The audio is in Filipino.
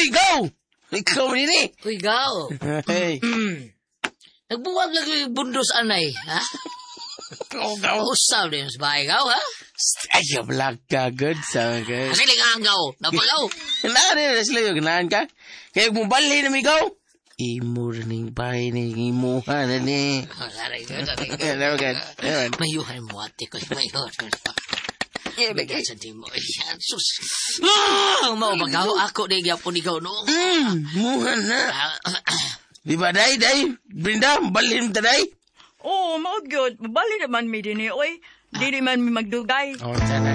Uy, go! Ikaw rin eh. Uy, gaw. Hey. Nagbuwag lang yung bundos anay, ha? Oh, go. Usaw din sa bahay, gaw, ha? Ay, vlog ka. Good sa good. Kasi lingang gaw. Napagaw. Kailangan rin sila yung ganahan ka. Kaya kung bali na may go. Imo rin yung bahay ni imuha na ni. Saray ko, saray ko. Hello, good. Mayuhan mo ate ko, mayuhan. Bigay sa timo. Ayan, sus. Ang maubagaw ako na gyapon ikaw noong. Muha na. Di ba, day? Brinda, balin ta, day? Oo, maud gyud. Bali naman mi dinhi oy. Dili man mi magdugay. Oh, sana.